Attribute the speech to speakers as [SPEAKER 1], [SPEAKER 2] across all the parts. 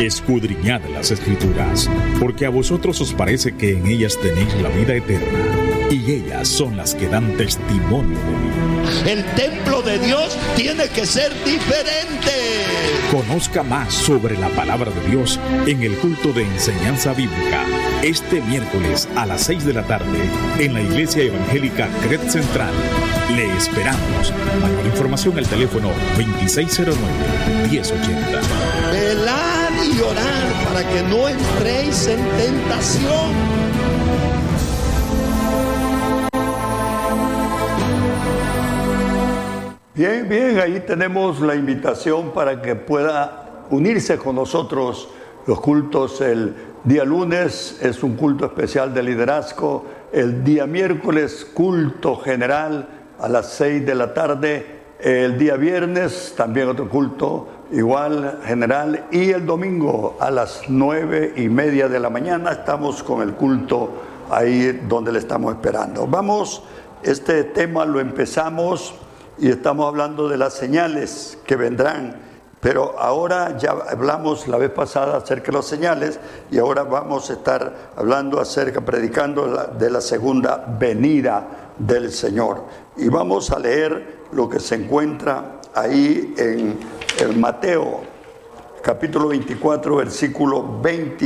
[SPEAKER 1] Escudriñad las Escrituras, porque a vosotros os parece que en ellas tenéis la vida eterna, y ellas son las que dan testimonio de mí.
[SPEAKER 2] El templo de Dios tiene que ser diferente.
[SPEAKER 1] Conozca más sobre la palabra de Dios en el culto de enseñanza bíblica, este miércoles a las 6 de la tarde, en la Iglesia Evangélica Cret Central. Le esperamos. Mayor información al teléfono 2609-1080.
[SPEAKER 2] Velar y orar para que no entréis en tentación.
[SPEAKER 3] Bien, ahí tenemos la invitación para que pueda unirse con nosotros. Los cultos el día lunes es un culto especial de liderazgo, el día miércoles culto general a las 6 de la tarde, el día viernes también otro culto igual general, y el domingo a las 9:30 de la mañana estamos con el culto ahí donde le estamos esperando. Este tema lo empezamos y estamos hablando de las señales que vendrán, pero ahora ya hablamos la vez pasada acerca de las señales y ahora vamos a estar hablando predicando de la segunda venida del Señor. Y vamos a leer lo que se encuentra ahí en el Mateo, capítulo 24, versículo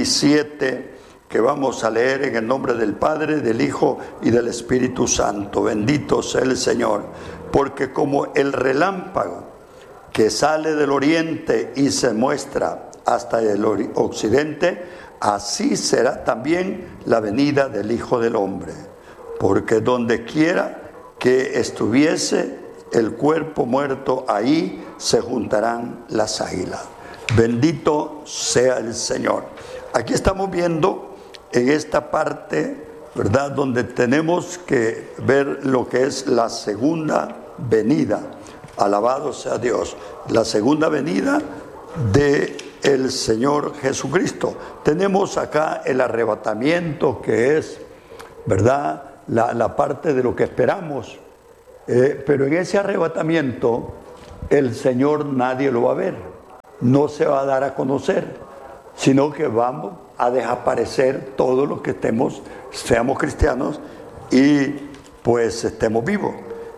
[SPEAKER 3] 27, que vamos a leer en el nombre del Padre, del Hijo y del Espíritu Santo. Bendito sea el Señor. Porque como el relámpago que sale del oriente y se muestra hasta el occidente, así será también la venida del Hijo del Hombre. Porque donde quiera que estuviese el cuerpo muerto, ahí se juntarán las águilas. Bendito sea el Señor. Aquí estamos viendo en esta parte, ¿verdad?, donde tenemos que ver lo que es la segunda venida. Alabado sea Dios. La segunda venida de el Señor Jesucristo. Tenemos acá el arrebatamiento, que es, ¿verdad?, la parte de lo que esperamos. Pero en ese arrebatamiento el Señor nadie lo va a ver, no se va a dar a conocer, sino que vamos a desaparecer todos los que seamos cristianos y pues estemos vivos.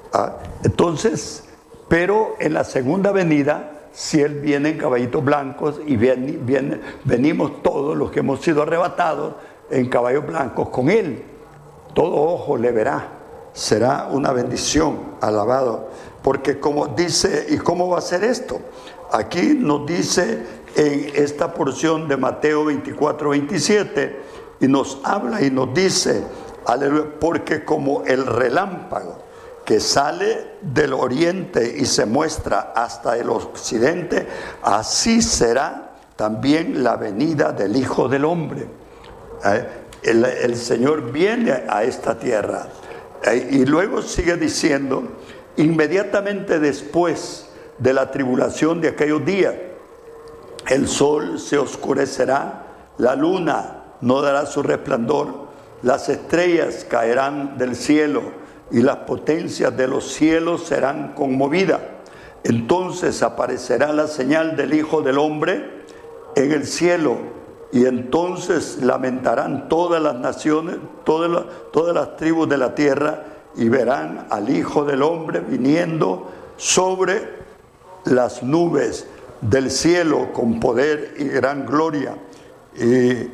[SPEAKER 3] Entonces, pero en la segunda venida, si Él viene en caballitos blancos y venimos todos los que hemos sido arrebatados en caballos blancos con Él, todo ojo le verá. Será una bendición, alabado, porque como dice, ¿y cómo va a ser esto? Aquí nos dice en esta porción de Mateo 24, 27, y nos habla y nos dice, aleluya, porque como el relámpago que sale del oriente y se muestra hasta el occidente, así será también la venida del Hijo del Hombre. El Señor viene a esta tierra. Y luego sigue diciendo, inmediatamente después de la tribulación de aquellos días, el sol se oscurecerá, la luna no dará su resplandor, las estrellas caerán del cielo y las potencias de los cielos serán conmovidas. Entonces aparecerá la señal del Hijo del Hombre en el cielo. Y entonces lamentarán todas las naciones, todas las tribus de la tierra, y verán al Hijo del Hombre viniendo sobre las nubes del cielo con poder y gran gloria. Y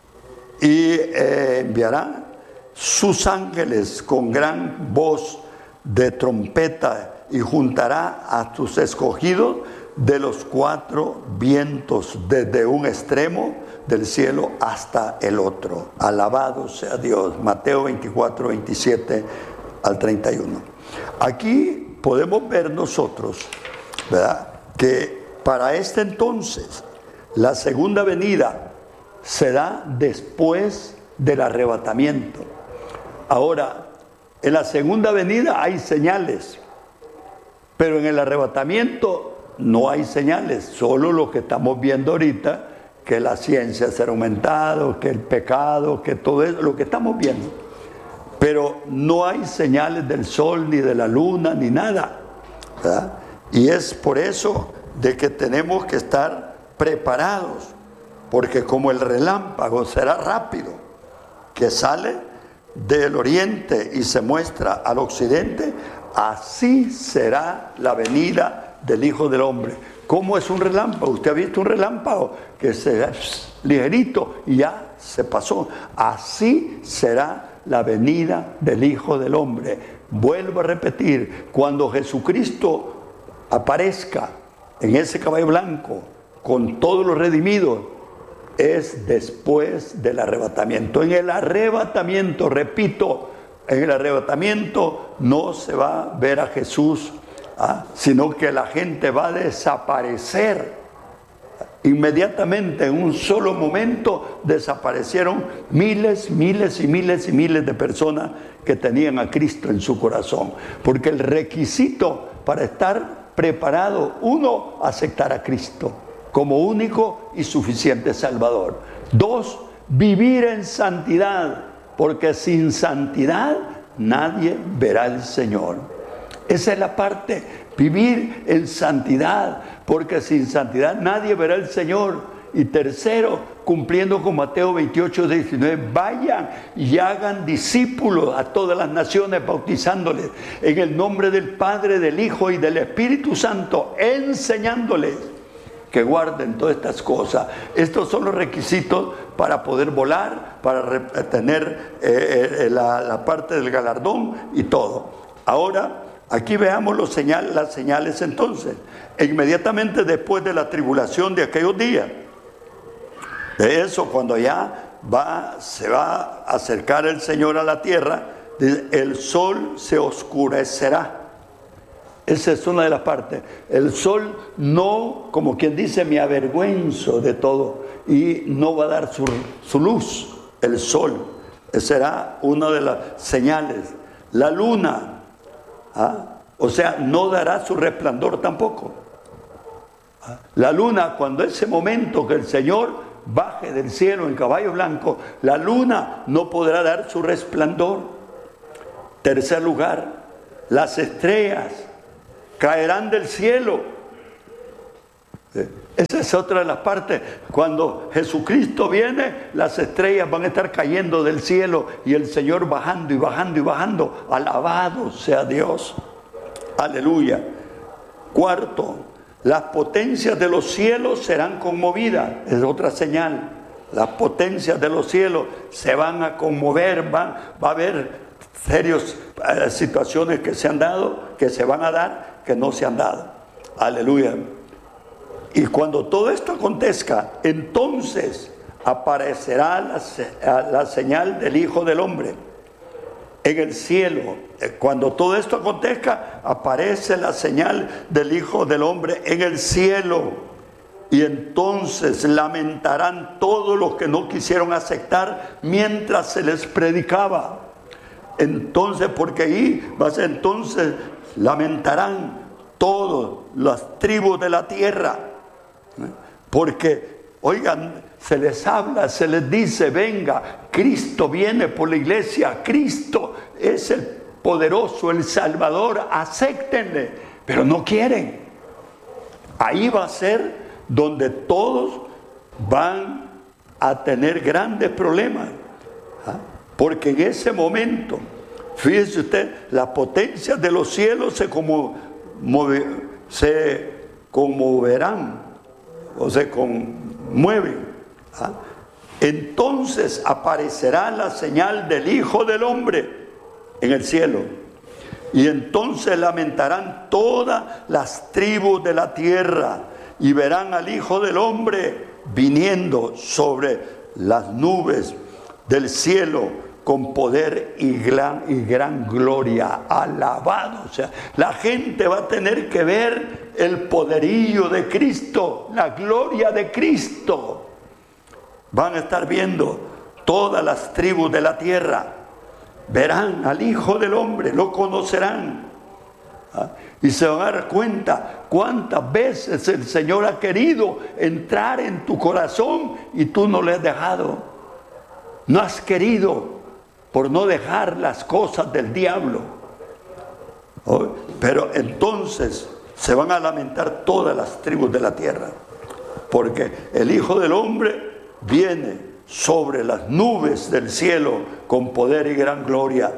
[SPEAKER 3] enviará sus ángeles con gran voz de trompeta y juntará a sus escogidos de los cuatro vientos, desde un extremo del cielo hasta el otro. Alabado sea Dios. Mateo 24, 27 al 31. Aquí podemos ver nosotros, ¿verdad?, que para este entonces la segunda venida se da después del arrebatamiento. Ahora, en la segunda venida hay señales, pero en el arrebatamiento no hay señales, solo lo que estamos viendo ahorita, que la ciencia será aumentada, que el pecado, que todo eso, lo que estamos viendo. Pero no hay señales del sol, ni de la luna, ni nada, ¿verdad? Y es por eso de que tenemos que estar preparados, porque como el relámpago será rápido, que sale del oriente y se muestra al occidente, así será la venida del Hijo del Hombre. ¿Cómo es un relámpago? Usted ha visto un relámpago que se ligerito y ya se pasó. Así será la venida del Hijo del Hombre. Vuelvo a repetir, cuando Jesucristo aparezca en ese caballo blanco con todos los redimidos, es después del arrebatamiento. En el arrebatamiento, repito, en el arrebatamiento no se va a ver a Jesús, sino que la gente va a desaparecer. Inmediatamente, en un solo momento, desaparecieron miles de personas que tenían a Cristo en su corazón. Porque el requisito para estar preparado, uno, aceptar a Cristo como único y suficiente Salvador. Dos, vivir en santidad, porque sin santidad nadie verá al Señor. Esa es la parte, vivir en santidad, porque sin santidad nadie verá al Señor. Y tercero, cumpliendo con Mateo 28:19, vayan y hagan discípulos a todas las naciones, bautizándoles en el nombre del Padre, del Hijo y del Espíritu Santo, enseñándoles que guarden todas estas cosas. Estos son los requisitos para poder volar, para tener la parte del galardón y todo. Ahora, aquí veamos las señales entonces. Inmediatamente después de la tribulación de aquellos días, de eso, cuando ya se va a acercar el Señor a la tierra, el sol se oscurecerá. Esa es una de las partes. El sol no, como quien dice, me avergüenzo de todo y no va a dar su luz. El sol, esa será una de las señales. La luna, o sea, no dará su resplandor tampoco. La luna, cuando ese momento que el Señor baje del cielo en caballo blanco, la luna no podrá dar su resplandor. Tercer lugar, las estrellas caerán del cielo. Esa es otra de las partes. Cuando Jesucristo viene, las estrellas van a estar cayendo del cielo y el Señor bajando y bajando y bajando. Alabado sea Dios. Aleluya. Cuarto, las potencias de los cielos serán conmovidas. Es otra señal. Las potencias de los cielos se van a conmover. Va a haber serias situaciones que se han dado, que se van a dar, que no se han dado. Aleluya. Y cuando todo esto acontezca, entonces aparecerá la señal del Hijo del Hombre en el cielo. Cuando todo esto acontezca, aparece la señal del Hijo del Hombre en el cielo. Y entonces lamentarán todos los que no quisieron aceptar mientras se les predicaba. Entonces, porque ahí va a ser, entonces lamentarán todas las tribus de la tierra. Porque, oigan, se les habla, se les dice, venga, Cristo viene por la iglesia, Cristo es el poderoso, el Salvador, acéptenle, pero no quieren. Ahí va a ser donde todos van a tener grandes problemas, porque en ese momento, fíjese usted, las potencias de los cielos se conmoverán o se conmueven. Entonces aparecerá la señal del Hijo del Hombre en el cielo. Y entonces lamentarán todas las tribus de la tierra y verán al Hijo del Hombre viniendo sobre las nubes del cielo con poder y gran gloria. Alabado. O sea, la gente va a tener que ver el poderío de Cristo, la gloria de Cristo. Van a estar viendo todas las tribus de la tierra. Verán al Hijo del Hombre, lo conocerán. Y se van a dar cuenta cuántas veces el Señor ha querido entrar en tu corazón y tú no le has dejado. No has querido, por no dejar las cosas del diablo. Pero entonces se van a lamentar todas las tribus de la tierra, porque el Hijo del Hombre viene sobre las nubes del cielo con poder y gran gloria.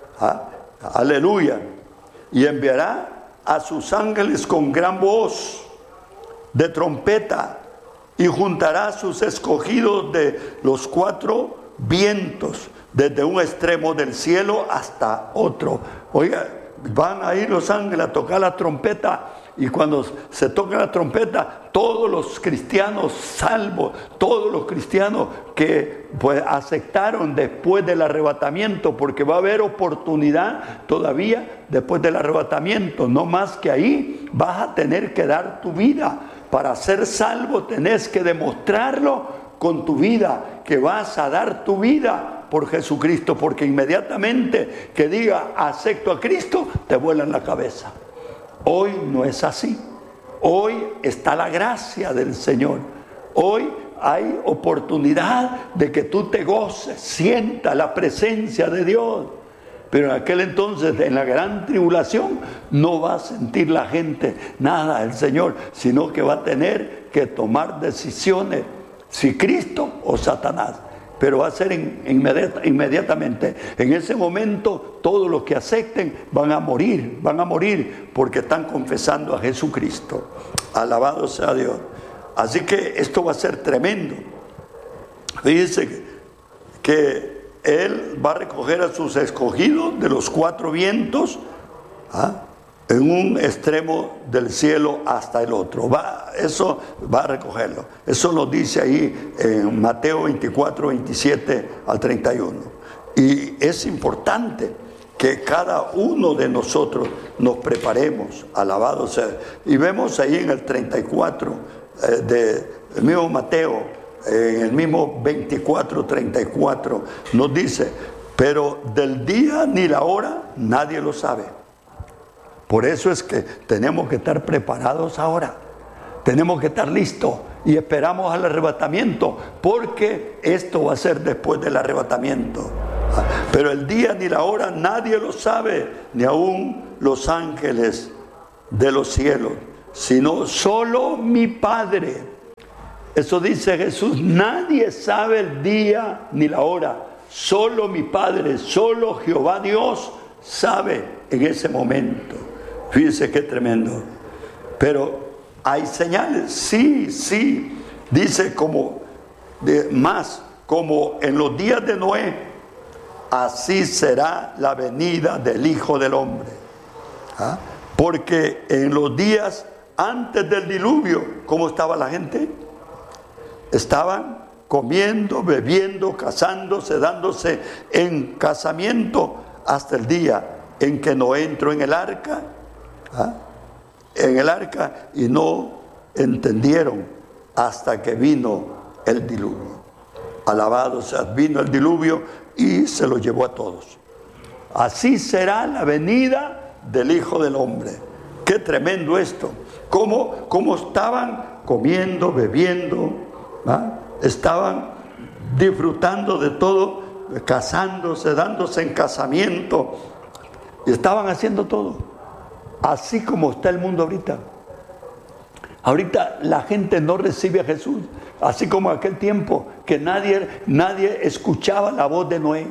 [SPEAKER 3] Aleluya. Y enviará a sus ángeles con gran voz de trompeta y juntará a sus escogidos de los cuatro vientos, desde un extremo del cielo hasta otro. Oiga, van a ir los ángeles a tocar la trompeta, y cuando se toca la trompeta, todos los cristianos salvos, todos los cristianos que pues aceptaron después del arrebatamiento, porque va a haber oportunidad todavía después del arrebatamiento, no más que ahí vas a tener que dar tu vida. Para ser salvo tenés que demostrarlo con tu vida, que vas a dar tu vida por Jesucristo, porque inmediatamente que diga acepto a Cristo, te vuelan la cabeza. Hoy no es así. Hoy está la gracia del Señor. Hoy hay oportunidad de que tú te goces, sienta la presencia de Dios. Pero en aquel entonces, en la gran tribulación, no va a sentir la gente nada del Señor, sino que va a tener que tomar decisiones, si Cristo o Satanás. Pero va a ser inmediatamente. En ese momento, todos los que acepten van a morir porque están confesando a Jesucristo. Alabado sea Dios. Así que esto va a ser tremendo. Fíjense que Él va a recoger a sus escogidos de los cuatro vientos, en un extremo del cielo hasta el otro. Eso va a recogerlo. Eso lo dice ahí en Mateo 24, 27 al 31. Y es importante que cada uno de nosotros nos preparemos. Alabado sea. Y vemos ahí en el 34 del mismo Mateo, en el mismo 24, 34, nos dice: pero del día ni la hora nadie lo sabe. Por eso es que tenemos que estar preparados ahora. Tenemos que estar listos y esperamos al arrebatamiento, porque esto va a ser después del arrebatamiento. Pero el día ni la hora nadie lo sabe, ni aún los ángeles de los cielos, sino solo mi Padre. Eso dice Jesús: nadie sabe el día ni la hora, solo mi Padre, solo Jehová Dios sabe en ese momento. Fíjense qué tremendo. Pero hay señales, sí. Dice como en los días de Noé, así será la venida del Hijo del Hombre. Porque en los días antes del diluvio, ¿cómo estaba la gente? Estaban comiendo, bebiendo, casándose, dándose en casamiento, hasta el día en que Noé entró en el arca. Y no entendieron hasta que vino el diluvio. Alabado sea, vino el diluvio y se lo llevó a todos. Así será la venida del Hijo del Hombre. Qué tremendo esto. Cómo estaban comiendo, bebiendo, estaban disfrutando de todo, casándose, dándose en casamiento, y estaban haciendo todo. Así como está el mundo ahorita. Ahorita la gente no recibe a Jesús, así como en aquel tiempo que nadie escuchaba la voz de Noé.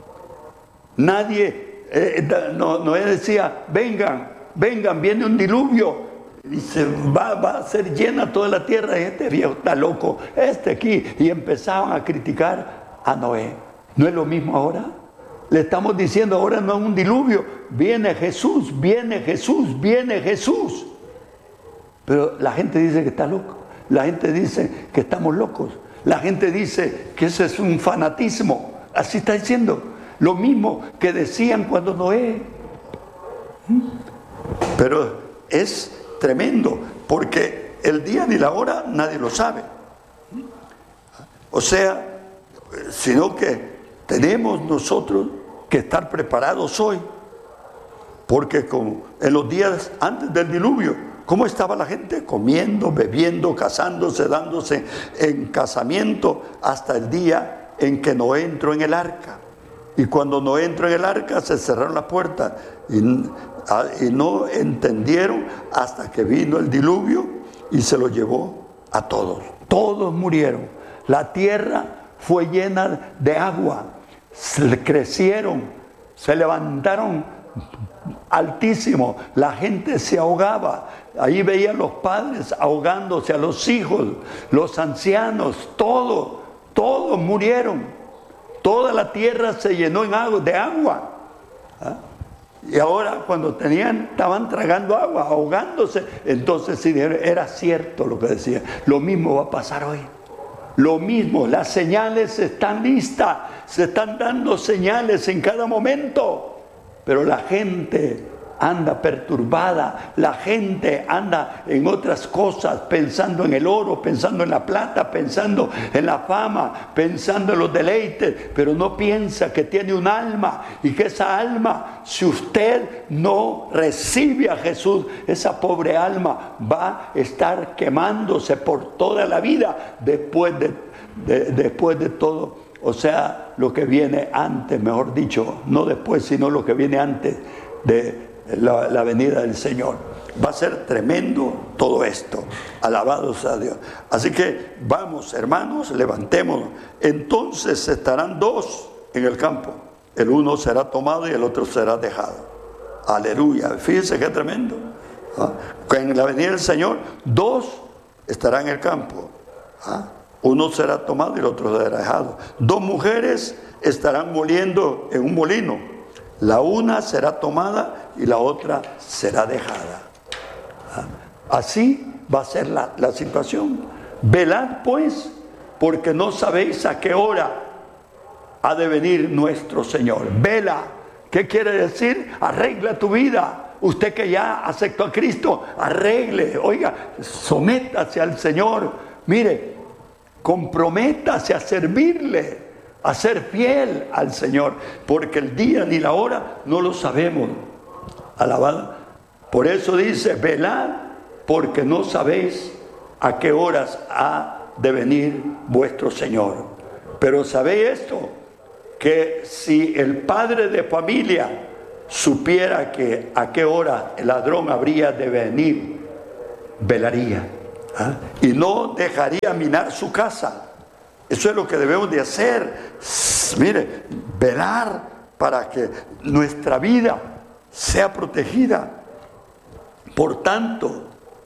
[SPEAKER 3] Noé decía: vengan, viene un diluvio y se va a ser llena toda la tierra. Este viejo está loco, aquí. Y empezaban a criticar a Noé. ¿No es lo mismo ahora? Le estamos diciendo ahora no es un diluvio, viene Jesús. Pero la gente dice que está loco. La gente dice que estamos locos. La gente dice que eso es un fanatismo. Así está diciendo. Lo mismo que decían cuando Noé. Pero es tremendo, porque el día ni la hora nadie lo sabe. O sea, sino que tenemos nosotros que estar preparados hoy, porque como en los días antes del diluvio, ¿cómo estaba la gente? Comiendo, bebiendo, casándose, dándose en casamiento, hasta el día en que Noé entró en el arca. Y cuando Noé entró en el arca, se cerraron las puertas y no entendieron hasta que vino el diluvio y se lo llevó a todos. Todos murieron. La tierra fue llena de agua. Crecieron, se levantaron altísimo. La gente se ahogaba. Ahí veían los padres ahogándose, a los hijos, los ancianos, todos murieron. Toda la tierra se llenó de agua. Y ahora cuando estaban tragando agua, ahogándose, entonces sí dijeron, era cierto lo que decía. Lo mismo va a pasar hoy. Lo mismo, las señales están listas, se están dando señales en cada momento, pero la gente anda perturbada, la gente anda en otras cosas, pensando en el oro, pensando en la plata, pensando en la fama, pensando en los deleites, pero no piensa que tiene un alma y que esa alma, si usted no recibe a Jesús, esa pobre alma va a estar quemándose por toda la vida después de todo. O sea, lo que viene antes, mejor dicho, no después, sino lo que viene antes de la venida del Señor. Va a ser tremendo todo esto. Alabados a Dios. Así que vamos, hermanos, levantémonos. Entonces estarán dos en el campo. El uno será tomado y el otro será dejado. Aleluya. Fíjense qué tremendo. En la venida del Señor, dos estarán en el campo. Uno será tomado y el otro será dejado. Dos mujeres estarán moliendo en un molino. La una será tomada y la otra será dejada. Así va a ser la situación. Velad pues, porque no sabéis a qué hora ha de venir nuestro Señor. Vela. ¿Qué quiere decir? Arregla tu vida. Usted que ya aceptó a Cristo, arregle. Oiga, sométase al Señor. Mire, comprométase a servirle, a ser fiel al Señor, porque el día ni la hora no lo sabemos. Alabado. Por eso dice, velad, porque no sabéis a qué horas ha de venir vuestro Señor. Pero sabéis esto, que si el padre de familia supiera que a qué hora el ladrón habría de venir, velaría, y no dejaría minar su casa. Eso es lo que debemos de hacer. Mire, velar para que nuestra vida sea protegida. Por tanto,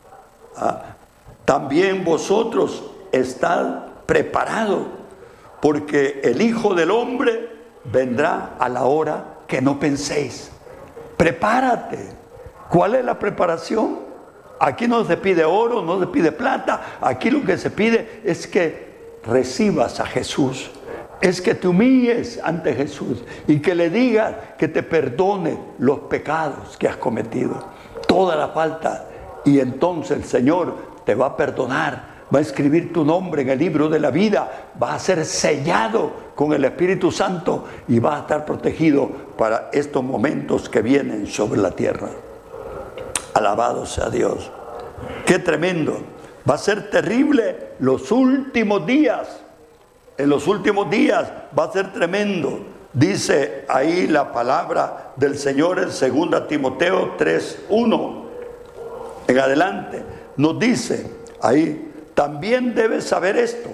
[SPEAKER 3] también vosotros estad preparados, porque el Hijo del Hombre vendrá a la hora que no penséis. Prepárate. ¿Cuál es la preparación? Aquí no se pide oro, no se pide plata. Aquí lo que se pide es que recibas a Jesús, es que te humilles ante Jesús y que le digas que te perdone los pecados que has cometido, toda la falta, y entonces el Señor te va a perdonar, va a escribir tu nombre en el libro de la vida, va a ser sellado con el Espíritu Santo y va a estar protegido para estos momentos que vienen sobre la tierra. Alabado sea Dios. Qué tremendo. Va a ser terrible los últimos días. En los últimos días va a ser tremendo. Dice ahí la palabra del Señor en 2 Timoteo 3:1. En adelante nos dice ahí, también debes saber esto,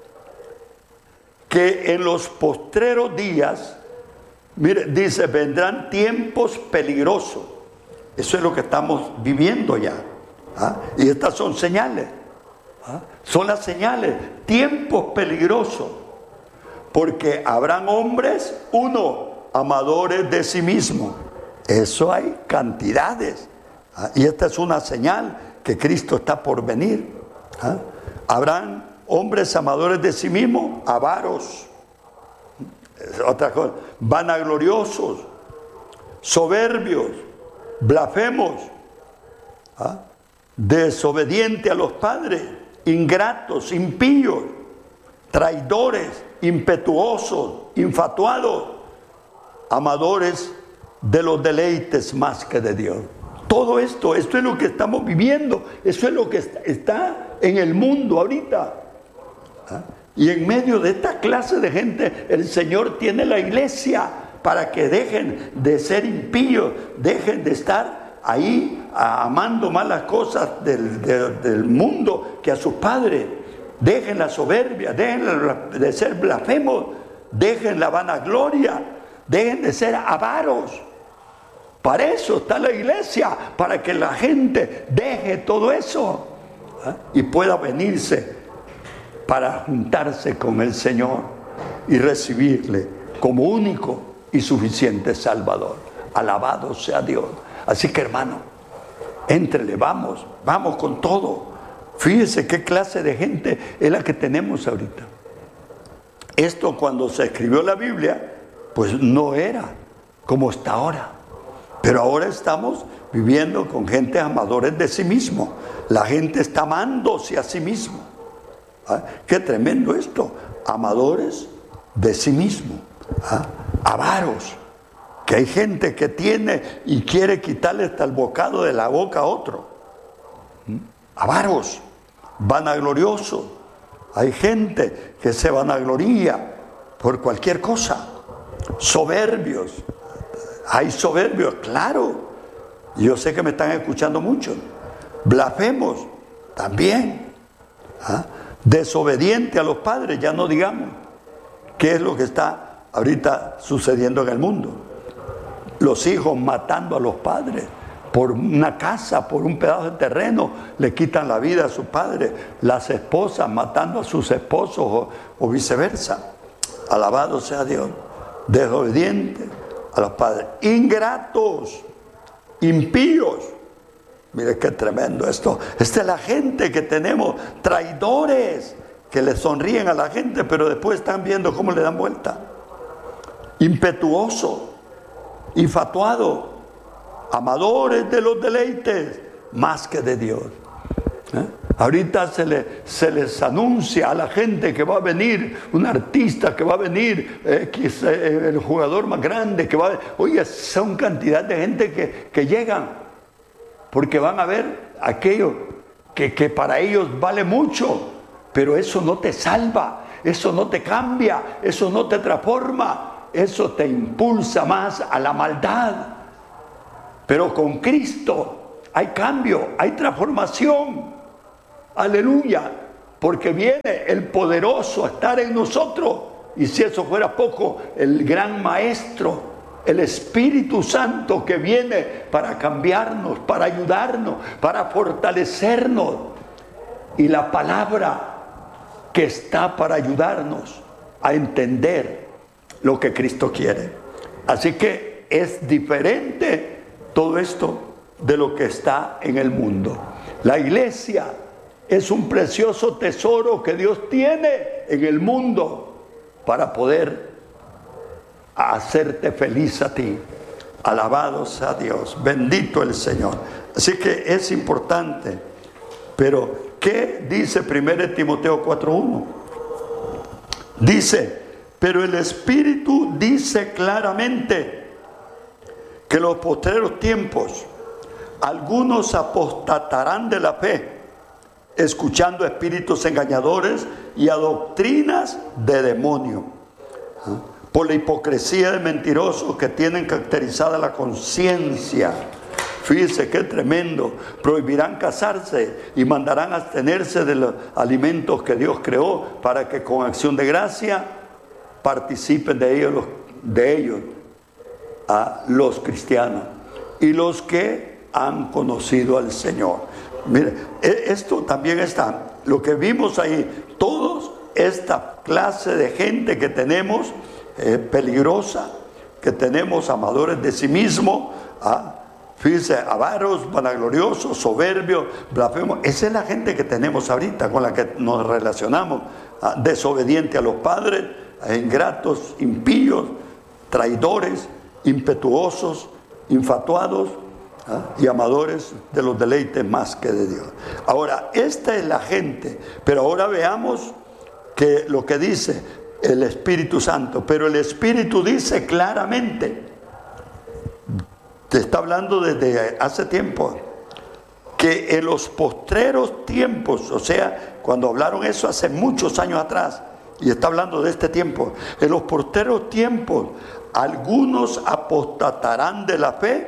[SPEAKER 3] que en los postreros días, mire, dice, vendrán tiempos peligrosos. Eso es lo que estamos viviendo ya. Y estas son señales. Son las señales, tiempos peligrosos, porque habrán hombres, amadores de sí mismos. Eso hay cantidades. Y esta es una señal que Cristo está por venir. Habrán hombres amadores de sí mismos, avaros, otra cosa, vanagloriosos, soberbios, blasfemos, desobedientes a los padres, ingratos, impíos, traidores, impetuosos, infatuados, amadores de los deleites más que de Dios. Todo esto es lo que estamos viviendo, eso es lo que está en el mundo ahorita. Y en medio de esta clase de gente, el Señor tiene la iglesia para que dejen de ser impíos, dejen de estar ahí amando más las cosas del mundo que a sus padres. dejen la soberbia, dejen de ser blasfemos, dejen la vanagloria, dejen de ser avaros. Para eso está la iglesia, para que la gente deje todo eso y pueda venirse para juntarse con el Señor y recibirle como único y suficiente Salvador. Alabado sea Dios. Así que, hermano, éntrele, vamos con todo. Fíjese qué clase de gente es la que tenemos ahorita. Esto, cuando se escribió la Biblia, pues no era como está ahora. Pero ahora estamos viviendo con gente amadores de sí mismo. La gente está amándose a sí mismo. Qué tremendo esto. Amadores de sí mismo. Avaros. Que hay gente que tiene y quiere quitarle hasta el bocado de la boca a otro. Avaros. Vanagloriosos. Hay gente que se vanagloria por cualquier cosa. Soberbios. Hay soberbios, claro. Yo sé que me están escuchando mucho. Blasfemos, también. Desobediente a los padres, ya no digamos. ¿Qué es lo que está ahorita sucediendo en el mundo? Los hijos matando a los padres. Por una casa, por un pedazo de terreno, le quitan la vida a su padre. Las esposas matando a sus esposos o viceversa. Alabado sea Dios. Desobedientes a los padres. Ingratos, impíos. Mire qué tremendo esto. Esta es la gente que tenemos. Traidores que le sonríen a la gente, pero después están viendo cómo le dan vuelta. Impetuoso, infatuado, amadores de los deleites más que de Dios. Ahorita se les anuncia a la gente que va a venir un artista, que va a venir el jugador más grande, que va a venir. Oye, son cantidad de gente que llegan porque van a ver aquello que para ellos vale mucho, pero eso no te salva, eso no te cambia, eso no te transforma, eso te impulsa más a la maldad. Pero con Cristo hay cambio, hay transformación. Aleluya, porque viene el poderoso a estar en nosotros. Y si eso fuera poco, el gran maestro, el Espíritu Santo, que viene para cambiarnos, para ayudarnos, para fortalecernos. Y la palabra que está para ayudarnos a entender lo que Cristo quiere. Así que es diferente todo esto de lo que está en el mundo. La iglesia es un precioso tesoro que Dios tiene en el mundo para poder hacerte feliz a ti. Alabado sea Dios, bendito el Señor. Así que es importante. Pero, ¿qué dice 1 Timoteo 4:1? Dice, pero el Espíritu dice claramente que en los postreros tiempos algunos apostatarán de la fe, escuchando espíritus engañadores y a doctrinas de demonio, por la hipocresía de mentirosos que tienen caracterizada la conciencia. Fíjese qué tremendo. Prohibirán casarse y mandarán abstenerse de los alimentos que Dios creó, para que con acción de gracia participen de ellos a los cristianos y los que han conocido al Señor. Mire, esto también está, lo que vimos ahí, todos esta clase de gente que tenemos, peligrosa, que tenemos amadores de sí mismo, fíjense, avaros, vanagloriosos, soberbios, blasfemos. Esa es la gente que tenemos ahorita, con la que nos relacionamos, desobediente a los padres, ingratos, impíos, traidores, impetuosos, infatuados, y amadores de los deleites más que de Dios. Ahora, esta es la gente, pero ahora veamos que lo que dice el Espíritu Santo. Pero el Espíritu dice claramente, te está hablando desde hace tiempo, que en los postreros tiempos, o sea, cuando hablaron eso hace muchos años atrás, y está hablando de este tiempo, en los postreros tiempos algunos apostatarán de la fe,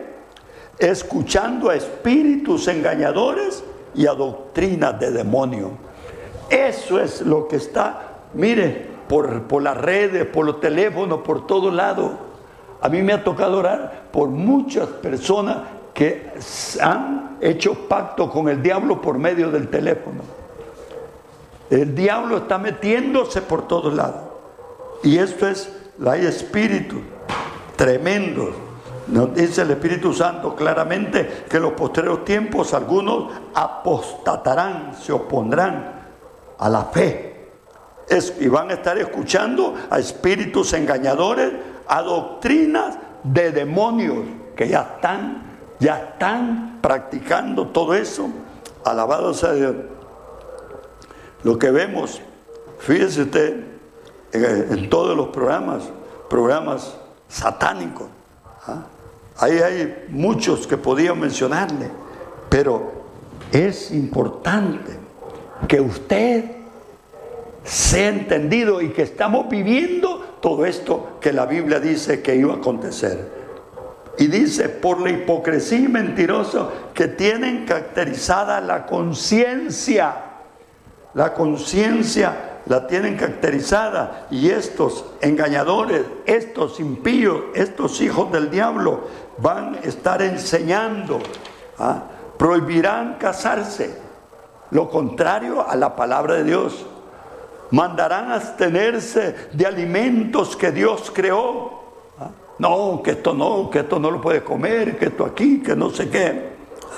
[SPEAKER 3] escuchando a espíritus engañadores y a doctrinas de demonios. Eso es lo que está, mire, por las redes, por los teléfonos, por todo lado. A mí me ha tocado orar por muchas personas que han hecho pacto con el diablo por medio del teléfono. El diablo está metiéndose por todos lados. Y esto es, hay espíritus tremendos. Nos dice el Espíritu Santo claramente que en los postreros tiempos algunos apostatarán, se opondrán a la fe. Y van a estar escuchando a espíritus engañadores, a doctrinas de demonios que ya están practicando todo eso. Alabado sea Dios. Lo que vemos, fíjese usted, en todos los programas satánicos, ahí hay muchos que podía mencionarle, pero es importante que usted sea entendido y que estamos viviendo todo esto que la Biblia dice que iba a acontecer. Y dice, por la hipocresía mentirosa que tienen caracterizada la conciencia. La conciencia la tienen caracterizada, y estos engañadores, estos impíos, estos hijos del diablo van a estar enseñando, prohibirán casarse, lo contrario a la palabra de Dios. Mandarán abstenerse de alimentos que Dios creó. No, que esto no lo puede comer, que esto aquí, que no sé qué.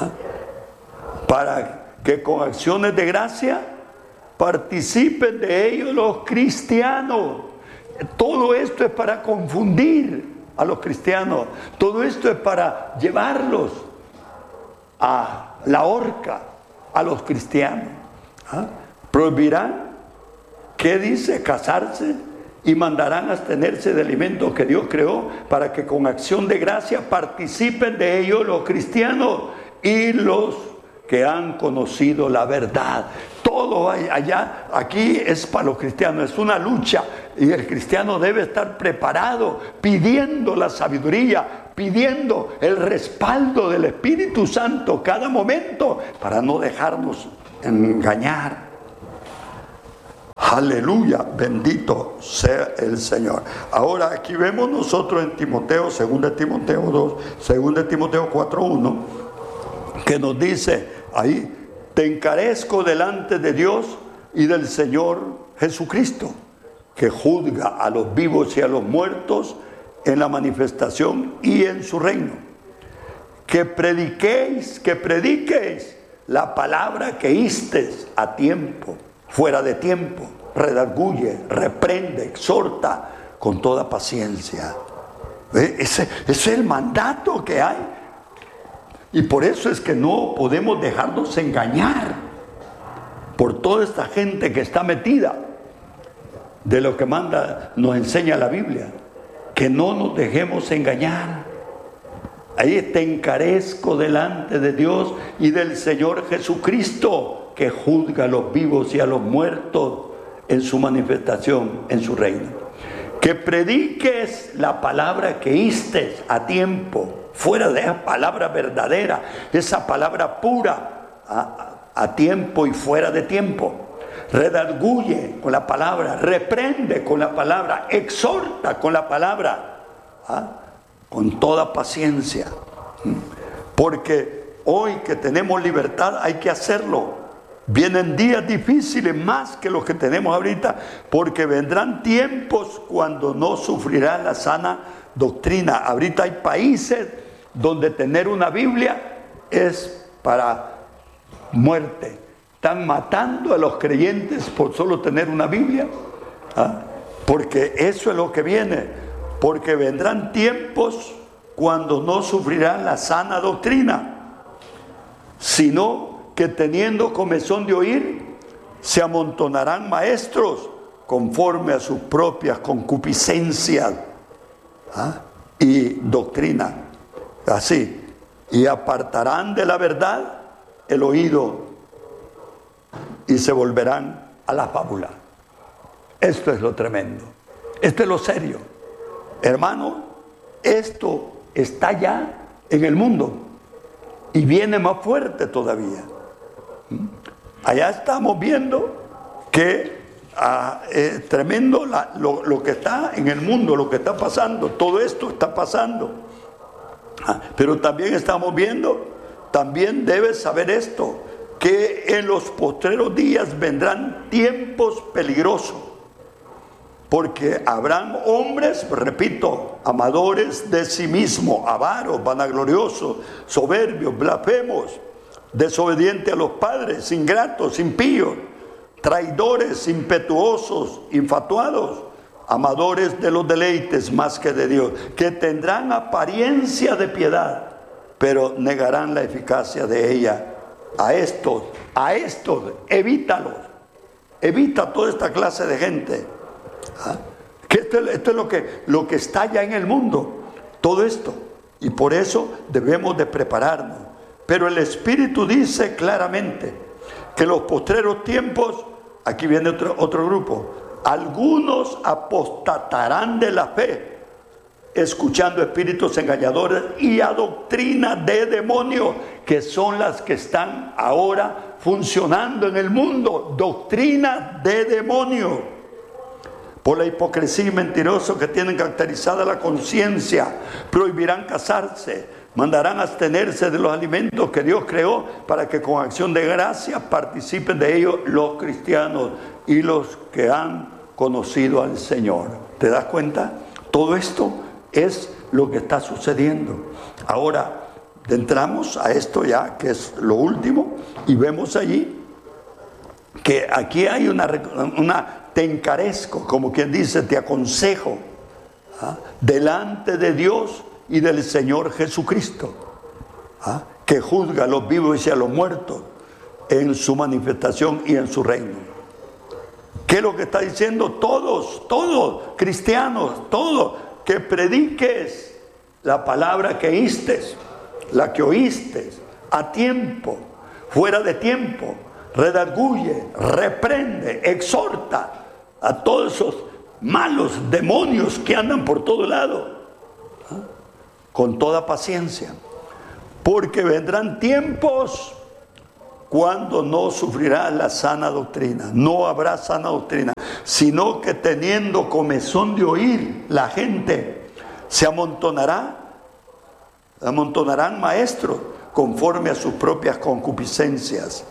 [SPEAKER 3] Para que con acciones de gracia participen de ellos los cristianos. Todo esto es para confundir a los cristianos. Todo esto es para llevarlos a la horca a los cristianos. Prohibirán, ¿qué dice? Casarse, y mandarán abstenerse de alimentos que Dios creó para que con acción de gracia participen de ellos los cristianos y los que han conocido la verdad. Todo allá, aquí es para los cristianos, es una lucha, y el cristiano debe estar preparado, pidiendo la sabiduría, pidiendo el respaldo del Espíritu Santo cada momento para no dejarnos engañar. Aleluya, bendito sea el Señor. Ahora aquí vemos nosotros en Timoteo, 2 Timoteo 2, 2 Timoteo 4:1, que nos dice ahí: te encarezco delante de Dios y del Señor Jesucristo, que juzga a los vivos y a los muertos en la manifestación y en su reino. Que prediquéis la palabra que oísteis a tiempo, fuera de tiempo, redarguye, reprende, exhorta con toda paciencia. Ese es el mandato que hay. Y por eso es que no podemos dejarnos engañar por toda esta gente que está metida de lo que nos enseña la Biblia. Que no nos dejemos engañar. Ahí te encarezco delante de Dios y del Señor Jesucristo, que juzga a los vivos y a los muertos en su manifestación, en su reino. Que prediques la palabra que oíste a tiempo, fuera de esa palabra verdadera, esa palabra pura, a tiempo y fuera de tiempo. Redarguye con la palabra, reprende con la palabra, exhorta con la palabra, con toda paciencia. Porque hoy que tenemos libertad hay que hacerlo. Vienen días difíciles más que los que tenemos ahorita, porque vendrán tiempos cuando no sufrirá la sana doctrina. Ahorita hay países donde tener una Biblia es para muerte. Están matando a los creyentes por solo tener una Biblia, porque eso es lo que viene. Porque vendrán tiempos cuando no sufrirán la sana doctrina, sino que teniendo comezón de oír, se amontonarán maestros conforme a sus propias concupiscencias y doctrina. Así, y apartarán de la verdad el oído y se volverán a la fábula. Esto es lo tremendo. Esto es lo serio. Hermano, esto está ya en el mundo y viene más fuerte todavía. Allá estamos viendo que tremendo lo que está en el mundo, lo que está pasando. Todo esto está pasando. Pero también estamos viendo, también debes saber esto, que en los postreros días vendrán tiempos peligrosos, porque habrán hombres, repito, amadores de sí mismos, avaros, vanagloriosos, soberbios, blasfemos, desobedientes a los padres, ingratos, impíos, traidores, impetuosos, infatuados, amadores de los deleites más que de Dios, que tendrán apariencia de piedad, pero negarán la eficacia de ella. A estos, evítalos. Evita toda esta clase de gente. Que esto es lo que está ya en el mundo, todo esto. Y por eso debemos de prepararnos. Pero el Espíritu dice claramente que en los postreros tiempos, aquí viene otro grupo, algunos apostatarán de la fe, escuchando espíritus engañadores y a doctrinas de demonios, que son las que están ahora funcionando en el mundo, doctrinas de demonios. Por la hipocresía y mentiroso que tienen caracterizada la conciencia, prohibirán casarse, mandarán abstenerse de los alimentos que Dios creó para que con acción de gracia participen de ellos los cristianos y los que han conocido al Señor. ¿Te das cuenta? Todo esto es lo que está sucediendo. Ahora, entramos a esto ya, que es lo último, y vemos allí que aquí hay te encarezco, como quien dice, te aconsejo, delante de Dios y del Señor Jesucristo, que juzga a los vivos y a los muertos en su manifestación y en su reino. ¿Qué es lo que está diciendo? Todos, cristianos, todos, que prediques la palabra que oístes, la que oíste, a tiempo, fuera de tiempo, redarguye, reprende, exhorta a todos esos malos demonios que andan por todo lado, con toda paciencia, porque vendrán tiempos cuando no sufrirá la sana doctrina, no habrá sana doctrina, sino que teniendo comezón de oír, la gente se amontonarán maestros conforme a sus propias concupiscencias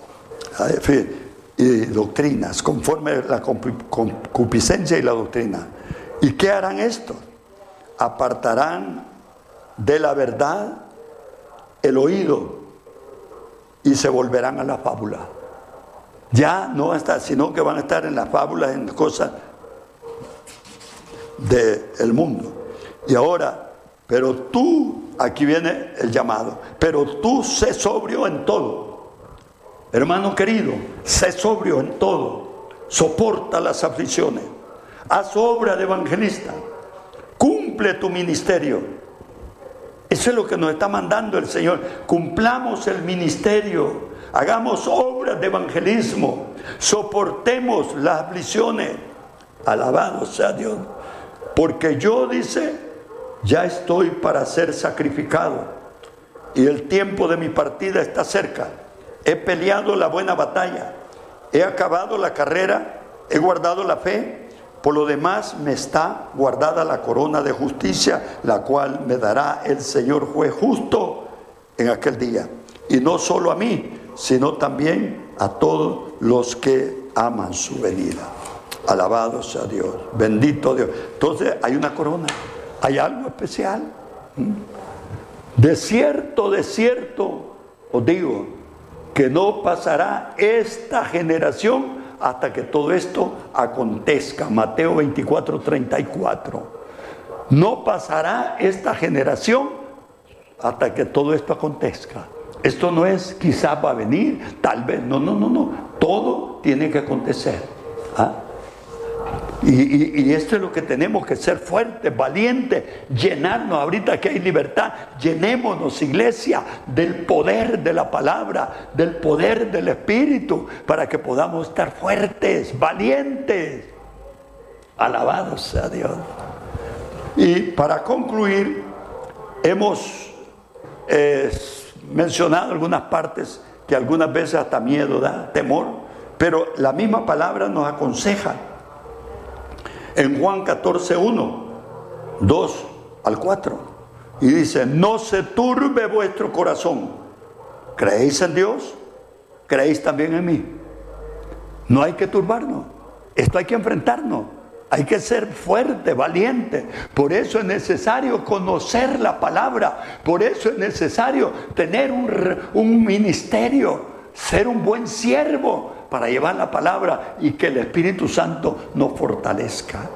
[SPEAKER 3] y doctrinas, conforme a la concupiscencia y la doctrina. ¿Y qué harán estos? Apartarán de la verdad el oído y se volverán a la fábula. Ya no van a estar, sino que van a estar en las fábulas, en cosas del mundo. Y ahora, pero tú, aquí viene el llamado, pero tú sé sobrio en todo. Hermano querido, sé sobrio en todo, soporta las aflicciones, haz obra de evangelista, cumple tu ministerio. Eso es lo que nos está mandando el Señor. Cumplamos el ministerio, hagamos obras de evangelismo, soportemos las aflicciones. Alabado sea Dios. Porque yo, dice, ya estoy para ser sacrificado y el tiempo de mi partida está cerca. He peleado la buena batalla, he acabado la carrera, he guardado la fe. Por lo demás me está guardada la corona de justicia, la cual me dará el Señor juez justo en aquel día. Y no solo a mí, sino también a todos los que aman su venida. Alabado sea Dios, bendito Dios. Entonces hay una corona, hay algo especial. De cierto os digo, que no pasará esta generación hasta que todo esto acontezca. Mateo 24:34. No pasará esta generación hasta que todo esto acontezca. Esto no es quizás va a venir, tal vez, no. Todo tiene que acontecer. Y esto es lo que tenemos que ser fuertes, valientes, llenarnos. Ahorita que hay libertad, llenémonos, iglesia, del poder de la palabra, del poder del Espíritu, para que podamos estar fuertes, valientes. Alabado sea Dios. Y para concluir, hemos mencionado algunas partes que algunas veces hasta miedo da, temor, Pero la misma palabra nos aconseja en Juan 14:1, 2 al 4. Y dice: no se turbe vuestro corazón. ¿Creéis en Dios? ¿Creéis también en mí? No hay que turbarnos. Esto hay que enfrentarnos. Hay que ser fuerte, valiente. Por eso es necesario conocer la palabra. Por eso es necesario tener un ministerio, ser un buen siervo para llevar la palabra y que el Espíritu Santo nos fortalezca.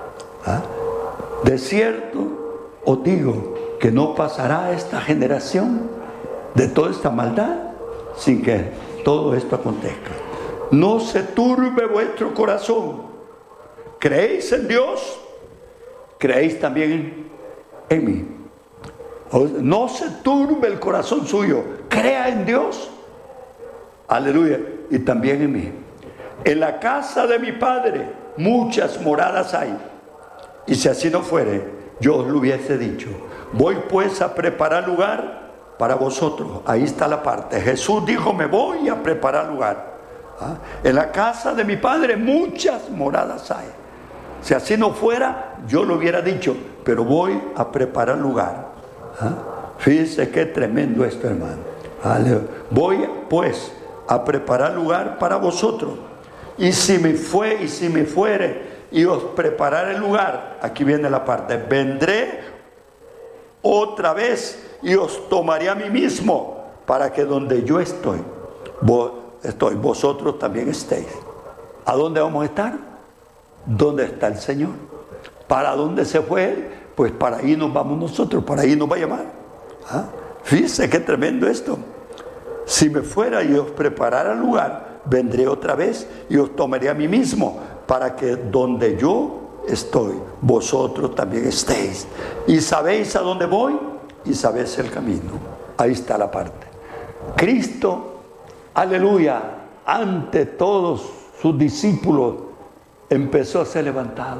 [SPEAKER 3] De cierto os digo que no pasará esta generación de toda esta maldad sin que todo esto acontezca. No se turbe vuestro corazón. ¿Creéis en Dios? ¿Creéis también en mí? No se turbe el corazón suyo. Crea en Dios. Aleluya. Y también en mí. En la casa de mi Padre muchas moradas hay. Y si así no fuere, yo os lo hubiese dicho. Voy pues a preparar lugar para vosotros. Ahí está la parte. Jesús dijo: me voy a preparar lugar. En la casa de mi Padre muchas moradas hay. Si así no fuera, yo lo hubiera dicho, pero voy a preparar lugar. Fíjense qué tremendo esto, hermano. Voy pues a preparar lugar para vosotros. Y si me fuere y os prepararé el lugar, aquí viene la parte: vendré otra vez y os tomaré a mí mismo, para que donde yo estoy, vosotros también estéis. ¿A dónde vamos a estar? ¿Dónde está el Señor? ¿Para dónde se fue Él? Pues para ahí nos vamos nosotros, para ahí nos va a llamar. Fíjense qué tremendo esto. Si me fuera y os preparara el lugar, vendré otra vez y os tomaré a mí mismo, para que donde yo estoy, vosotros también estéis. Y sabéis a dónde voy y sabéis el camino. Ahí está la parte. Cristo, aleluya, ante todos sus discípulos, empezó a ser levantado.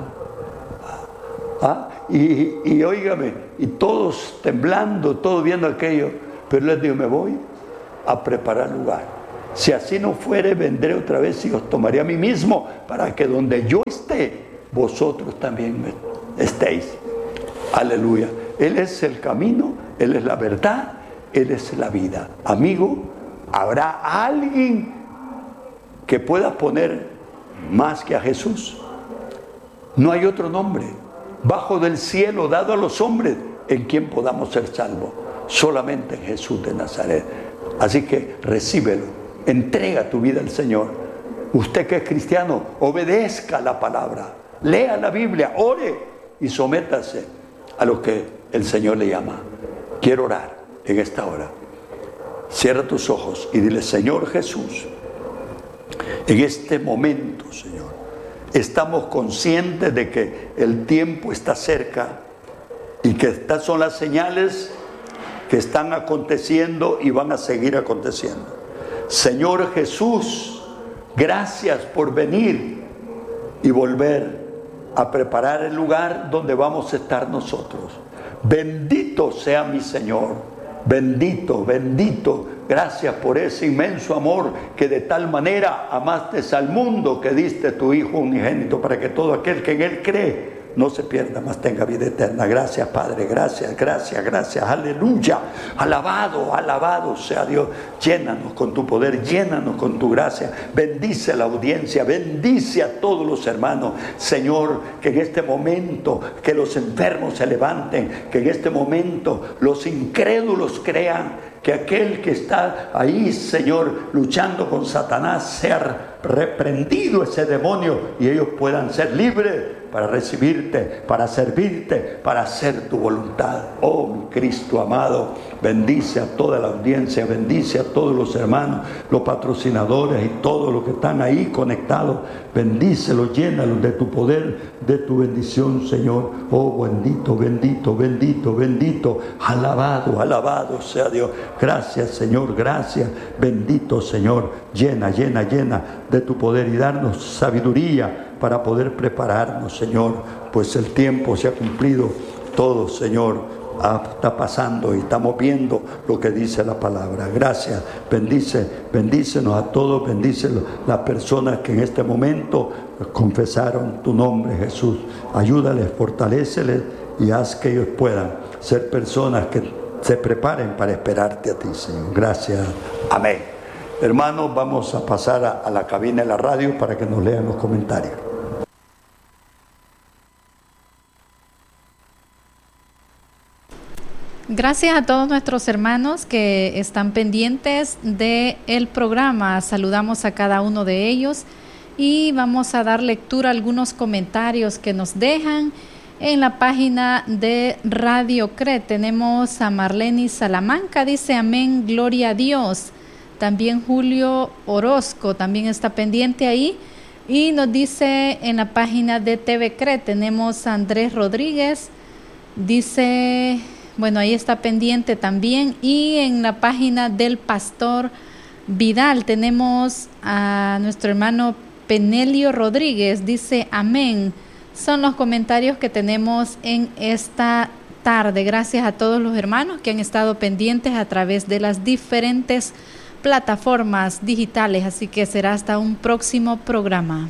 [SPEAKER 3] Y óigame, y todos temblando, todos viendo aquello, pero les digo: me voy a preparar lugar. Si así no fuere, vendré otra vez y os tomaré a mí mismo, para que donde yo esté, vosotros también estéis. Aleluya. Él es el camino, Él es la verdad, Él es la vida. Amigo, ¿habrá alguien que pueda poner más que a Jesús? No hay otro nombre bajo del cielo dado a los hombres en quien podamos ser salvos, solamente en Jesús de Nazaret. Así que recíbelo, entrega tu vida al Señor. Usted que es cristiano, obedezca la palabra, lea la Biblia, ore y sométase a lo que el Señor le llama. Quiero orar en esta hora. Cierra tus ojos y dile: Señor Jesús, en este momento, Señor, estamos conscientes de que el tiempo está cerca y que estas son las señales que están aconteciendo y van a seguir aconteciendo. Señor Jesús, gracias por venir y volver a preparar el lugar donde vamos a estar nosotros. Bendito sea mi Señor. Bendito, bendito. Gracias por ese inmenso amor que de tal manera amaste al mundo que diste tu Hijo unigénito, para que todo aquel que en Él cree no se pierda, mas tenga vida eterna. Gracias, Padre, gracias, gracias, gracias. Aleluya. Alabado, alabado sea Dios. Llénanos con tu poder, llénanos con tu gracia. Bendice a la audiencia, bendice a todos los hermanos. Señor, que en este momento que los enfermos se levanten, que en este momento los incrédulos crean, que aquel que está ahí, Señor, luchando con Satanás, sea reprendido ese demonio y ellos puedan ser libres para recibirte, para servirte, para hacer tu voluntad. Oh, mi Cristo amado, bendice a toda la audiencia, bendice a todos los hermanos, los patrocinadores y todos los que están ahí conectados. Bendícelos, llénalos de tu poder, de tu bendición, Señor. Oh, bendito, bendito, bendito, bendito. Alabado, alabado sea Dios. Gracias, Señor, gracias. Bendito, Señor. Llena, llena, llena de tu poder y darnos sabiduría para poder prepararnos, Señor, pues el tiempo se ha cumplido todo, Señor. está pasando y estamos viendo lo que dice la palabra. Gracias. Bendícenos a todos, bendícenos las personas que en este momento confesaron tu nombre, Jesús. Ayúdales, fortaléceles y haz que ellos puedan ser personas que se preparen para esperarte a ti, Señor. Gracias. Amén. Hermanos, vamos a pasar a la cabina de la radio para que nos lean los comentarios.
[SPEAKER 4] Gracias a todos nuestros hermanos que están pendientes del programa. Saludamos a cada uno de ellos y vamos a dar lectura a algunos comentarios que nos dejan en la página de Radio CRED. Tenemos a Marlene Salamanca, dice amén, gloria a Dios. También Julio Orozco también está pendiente ahí y nos dice en la página de TV CRED. Tenemos a Andrés Rodríguez, dice... Bueno, ahí está pendiente también. Y en la página del Pastor Vidal tenemos a nuestro hermano Penelio Rodríguez. Dice amén. Son los comentarios que tenemos en esta tarde. Gracias a todos los hermanos que han estado pendientes a través de las diferentes plataformas digitales. Así que será hasta un próximo programa.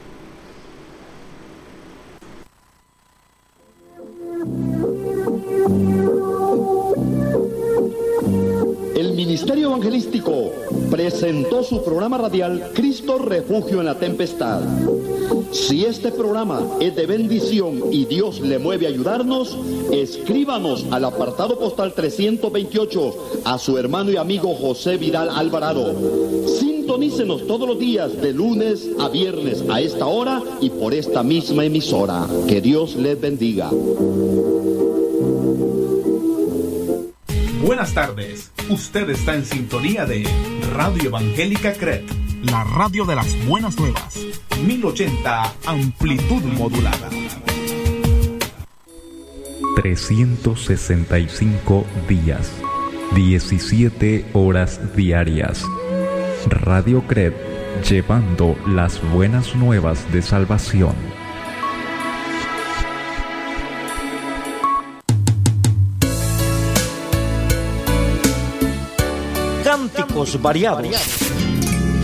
[SPEAKER 2] El Ministerio Evangelístico presentó su programa radial Cristo Refugio en la Tempestad. Si este programa es de bendición y Dios le mueve a ayudarnos, escríbanos al apartado postal 328 a su hermano y amigo José Vidal Alvarado. Sintonícenos todos los días de lunes a viernes a esta hora y por esta misma emisora. Que Dios les bendiga.
[SPEAKER 1] Buenas tardes. Usted está en sintonía de Radio Evangélica CRED, la radio de las buenas nuevas. 1080 amplitud modulada.
[SPEAKER 5] 365 días, 17 horas diarias. Radio CRED, llevando las buenas nuevas de salvación.
[SPEAKER 6] Cánticos variados,